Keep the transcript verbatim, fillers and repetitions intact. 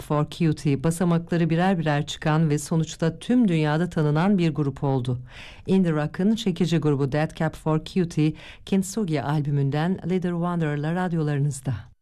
for Cutie basamakları birer birer çıkan ve sonuçta tüm dünyada tanınan bir grup oldu. Indie rock'ın çekici grubu Dead Cab for Cutie, Kintsugi albümünden Little Wonder'la radyolarınızda.